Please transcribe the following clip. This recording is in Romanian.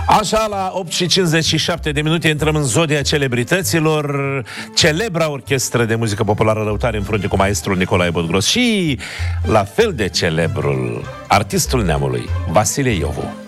Așa, la 8:57 intrăm în zodia celebrităților. Celebra orchestră de muzică populară Lăutari în frunte cu maestrul Nicolae Budgros și la fel de celebrul artistul neamului Vasile Iovu.